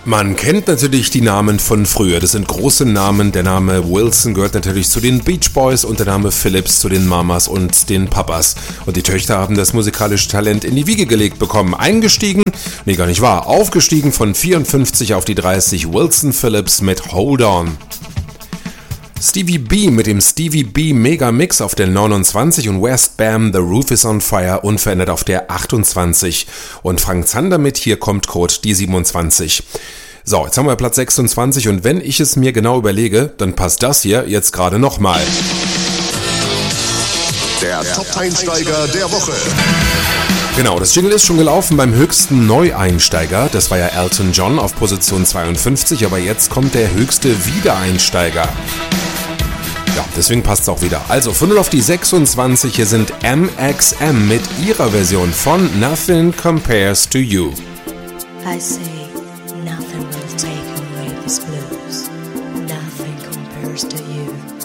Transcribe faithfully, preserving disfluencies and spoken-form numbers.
Man kennt natürlich die Namen von früher, das sind große Namen. Der Name Wilson gehört natürlich zu den Beach Boys und der Name Phillips zu den Mamas und den Papas. Und die Töchter haben das musikalische Talent in die Wiege gelegt bekommen. Eingestiegen, nee gar nicht wahr, aufgestiegen von vierundfünfzig auf die dreißig, Wilson Phillips mit Hold On. Stevie B mit dem Stevie B Mega Mix auf der neunundzwanzig und West Bam The Roof is on Fire unverändert auf der achtundzwanzig. Und Frank Zander mit Hier kommt Code die siebenundzwanzig. So, jetzt haben wir Platz sechsundzwanzig und wenn ich es mir genau überlege, dann passt das hier jetzt gerade nochmal. Der Top-Einsteiger der Woche. Genau, das Jingle ist schon gelaufen beim höchsten Neueinsteiger. Das war ja Elton John auf Position zweiundfünfzig, aber jetzt kommt der höchste Wiedereinsteiger. Ja, deswegen passt es auch wieder. Also von null auf die sechsundzwanzig, hier sind M X M mit ihrer Version von Nothing Compares to You. I say nothing will take away this blues. Nothing compares to you.